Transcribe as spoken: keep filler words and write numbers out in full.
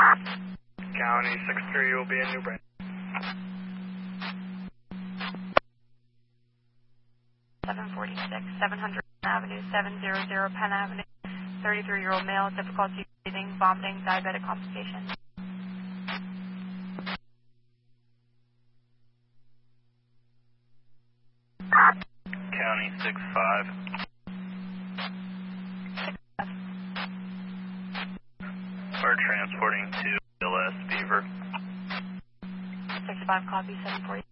County six three will be in New Britain. seven forty-six, seven hundred Avenue, seven hundred Penn Avenue, thirty-three-year-old male, difficulty breathing, vomiting, diabetic complications. County six five. We're transporting to L S Beaver. six five, copy, seven forty.